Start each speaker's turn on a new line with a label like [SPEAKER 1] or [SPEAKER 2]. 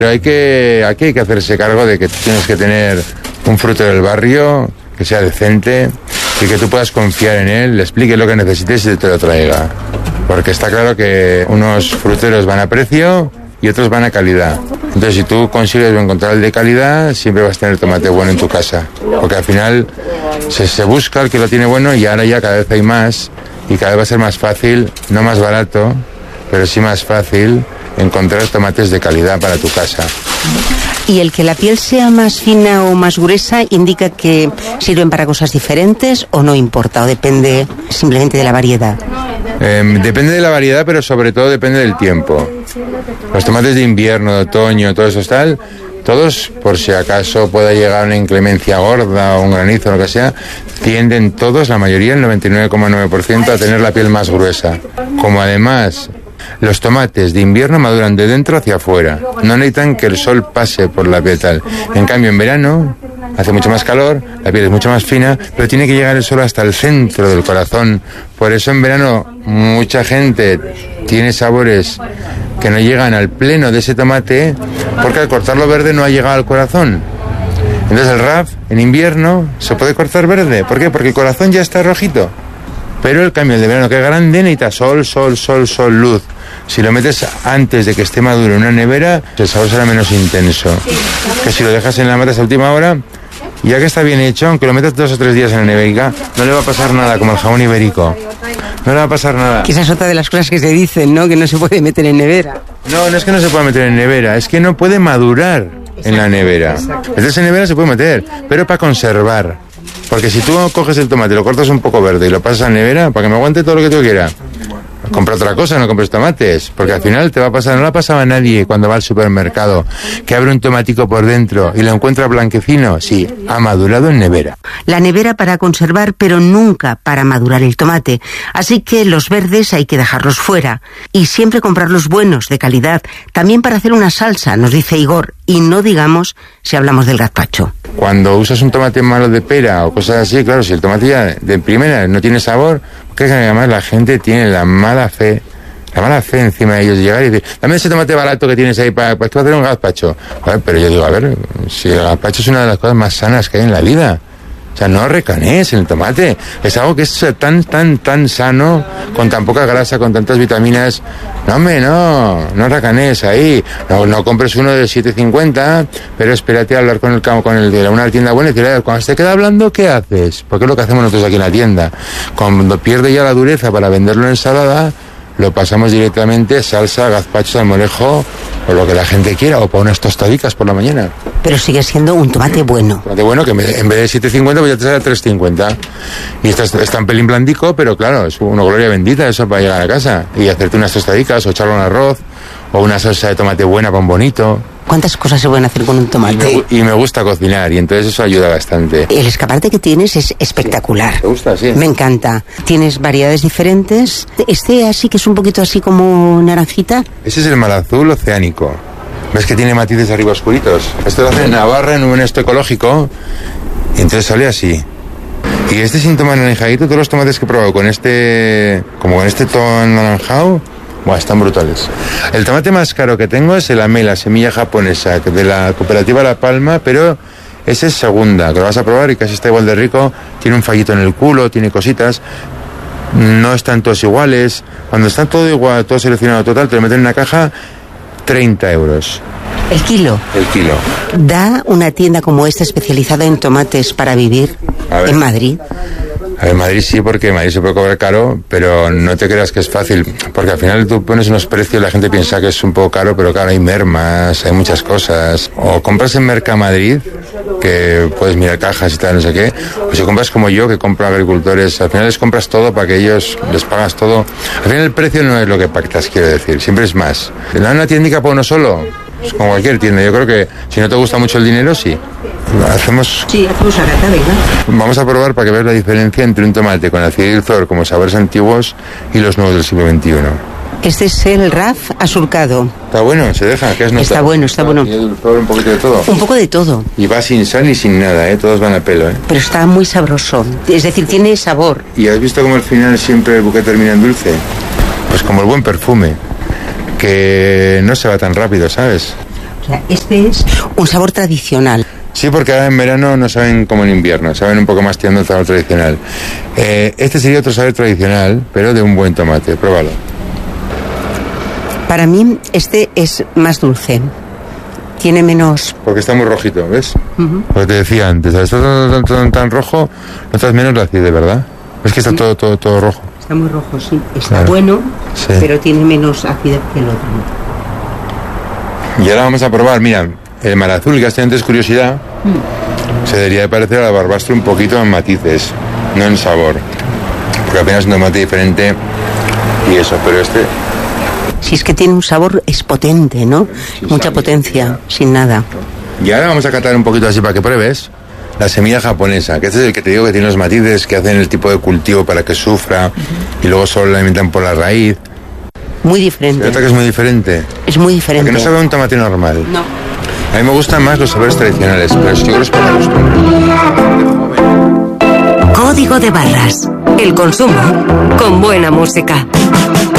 [SPEAKER 1] Pero aquí hay que hacerse cargo de que tienes que tener un fruto del barrio que sea decente y que tú puedas confiar en él, le explique lo que necesites y te lo traiga. Porque está claro que unos fruteros van a precio y otros van a calidad. Entonces, si tú consigues encontrar el de calidad, siempre vas a tener tomate bueno en tu casa. Porque al final se busca el que lo tiene bueno y ahora ya cada vez hay más y cada vez va a ser más fácil, no más barato, pero sí más fácil encontrar tomates de calidad para tu casa.
[SPEAKER 2] ¿Y el que la piel sea más fina o más gruesa indica que sirven para cosas diferentes o no importa, o depende simplemente de la variedad?
[SPEAKER 1] Depende de la variedad, pero sobre todo depende del tiempo. Los tomates de invierno, de otoño, todo eso tal, todos, por si acaso pueda llegar una inclemencia gorda o un granizo o lo que sea, tienden todos, la mayoría, el 99,9%, a tener la piel más gruesa. Como además los tomates de invierno maduran de dentro hacia afuera, no necesitan que el sol pase por la piel tal. En cambio, en verano hace mucho más calor, la piel es mucho más fina, pero tiene que llegar el sol hasta el centro del corazón. Por eso en verano mucha gente tiene sabores que no llegan al pleno de ese tomate, porque al cortarlo verde no ha llegado al corazón. Entonces el RAF en invierno se puede cortar verde. ¿Por qué? Porque el corazón ya está rojito. Pero el cambio de verano, que es grande, necesita sol, luz. Si lo metes antes de que esté maduro en una nevera, el sabor será menos intenso. Que si lo dejas en la mata a última hora, ya que está bien hecho, aunque lo metas 2 o 3 días en la nevera, no le va a pasar nada, como el jamón ibérico. No le va a pasar nada.
[SPEAKER 2] Que esa es otra de las cosas que se dicen, ¿no? Que no se puede meter en nevera.
[SPEAKER 1] No es que no se pueda meter en nevera, es que no puede madurar en la nevera. Entonces en nevera se puede meter, pero para conservar. Porque si tú coges el tomate, lo cortas un poco verde y lo pasas a la nevera, para que me aguante todo lo que tú quieras, compra otra cosa, no compres tomates, porque al final te va a pasar, no le ha pasado a nadie cuando va al supermercado, que abre un tomatico por dentro y lo encuentra blanquecino. Sí, ha madurado en nevera.
[SPEAKER 2] La nevera para conservar, pero nunca para madurar el tomate. Así que los verdes hay que dejarlos fuera. Y siempre comprar los buenos, de calidad, también para hacer una salsa, nos dice Igor, y no digamos si hablamos del gazpacho.
[SPEAKER 1] Cuando usas un tomate malo de pera o cosas así, claro, si el tomate ya de primera no tiene sabor, que además la gente tiene la mala fe encima de ellos, de llegar y decir, dame ese tomate barato que tienes ahí para hacer un gazpacho. Joder, pero yo digo, a ver, si el gazpacho es una de las cosas más sanas que hay en la vida. O sea, no recanees en el tomate. Es algo que es tan sano, con tan poca grasa, con tantas vitaminas. No, hombre, no recanees ahí. No compres uno de 7,50, pero espérate a hablar con el de una tienda buena y decirle, cuando se queda hablando, ¿qué haces? Porque es lo que hacemos nosotros aquí en la tienda. Cuando pierde ya la dureza para venderlo en ensalada, lo pasamos directamente salsa, gazpacho, salmorejo, o lo que la gente quiera, o para unas tostadicas por la mañana.
[SPEAKER 2] Pero sigue siendo un tomate bueno.
[SPEAKER 1] Tomate bueno, que en vez de 7,50 pues ya te sale 3,50. Y está un pelín blandico, pero claro, es una gloria bendita eso para llegar a casa. Y hacerte unas tostadicas, o echarle un arroz, o una salsa de tomate buena para un bonito.
[SPEAKER 2] ¿Cuántas cosas se pueden hacer con un tomate?
[SPEAKER 1] Y me gusta cocinar, y entonces eso ayuda bastante.
[SPEAKER 2] El escaparate que tienes es espectacular.
[SPEAKER 1] ¿Te gusta? Sí.
[SPEAKER 2] Me encanta. Tienes variedades diferentes. Este así que es un poquito así como naranjita.
[SPEAKER 1] Ese es el malazul oceánico. ¿Ves que tiene matices arriba oscuritos? Esto lo hacen en Navarra, en un esto ecológico, y entonces sale así. Y este síntoma anaranjadito, todos los tomates que he probado con este tono anaranjado, buah, están brutales. El tomate más caro que tengo es el Amela, semilla japonesa, de la cooperativa La Palma, pero ese es segunda, que lo vas a probar y casi está igual de rico. Tiene un fallito en el culo, tiene cositas, no están todos iguales. Cuando está todo igual, todo seleccionado total, te lo meten en una caja, 30 euros.
[SPEAKER 2] ¿El kilo?
[SPEAKER 1] El kilo.
[SPEAKER 2] ¿Da una tienda como esta especializada en tomates para vivir en Madrid?
[SPEAKER 1] A ver, Madrid sí, porque Madrid se puede cobrar caro, pero no te creas que es fácil, porque al final tú pones unos precios y la gente piensa que es un poco caro, pero claro, hay mermas, hay muchas cosas. O compras en Mercamadrid, que puedes mirar cajas y tal, no sé qué, o si compras como yo, que compro agricultores, al final les compras todo para que ellos les pagas todo. Al final el precio no es lo que pactas, quiero decir, siempre es más. ¿Una tiendica para uno solo? Pues como cualquier tienda, yo creo que si no te gusta mucho el dinero, sí. Hacemos
[SPEAKER 2] la gata, venga.
[SPEAKER 1] Vamos a probar para que veas la diferencia entre un tomate con acidez dulzor como sabores antiguos y los nuevos del siglo XXI.
[SPEAKER 2] Este es el RAF asurcado.
[SPEAKER 1] Está bueno, se deja, ¿qué has notado?
[SPEAKER 2] Está bueno.
[SPEAKER 1] Tiene dulzor, un poquito de todo.
[SPEAKER 2] Un poco de todo.
[SPEAKER 1] Y va sin sal y sin nada, todos van a pelo,
[SPEAKER 2] Pero está muy sabroso, es decir, tiene sabor.
[SPEAKER 1] ¿Y has visto cómo al final siempre el buque termina en dulce? Pues como el buen perfume, que no se va tan rápido, ¿sabes?
[SPEAKER 2] O sea, este es un sabor tradicional.
[SPEAKER 1] Sí, porque ahora en verano no saben como en invierno, saben un poco más tirando el sabor tradicional. Este sería otro sabor tradicional, pero de un buen tomate. Pruébalo.
[SPEAKER 2] Para mí este es más dulce. Tiene menos...
[SPEAKER 1] Porque está muy rojito, ¿ves? Lo que te decía antes, al estar tan rojo, notas menos la acidez, ¿verdad? Es que está todo rojo.
[SPEAKER 2] Está muy rojo, sí. Está
[SPEAKER 1] claro.
[SPEAKER 2] bueno,
[SPEAKER 1] sí.
[SPEAKER 2] Pero tiene menos acidez que el otro.
[SPEAKER 1] Y ahora vamos a probar, mira, el mar azul, que hasta antes curiosidad, se debería de parecer a la barbastro un poquito en matices, no en sabor. Porque apenas un tomate diferente y eso, pero este...
[SPEAKER 2] Si es que tiene un sabor, es potente, ¿no? Mucha potencia, sin nada.
[SPEAKER 1] Y ahora vamos a catar un poquito así para que pruebes la semilla japonesa, que este es el que te digo que tiene los matices, que hacen el tipo de cultivo para que sufra y luego solo la alimentan por la raíz.
[SPEAKER 2] Muy diferente.
[SPEAKER 1] ¿Se nota que es muy diferente?
[SPEAKER 2] Es muy diferente.
[SPEAKER 1] Porque no sabe un tomate normal.
[SPEAKER 2] No.
[SPEAKER 1] A mí me gustan más los sabores tradicionales, pero yo creo que es por la costumbre.
[SPEAKER 3] Código de barras. El consumo con buena música.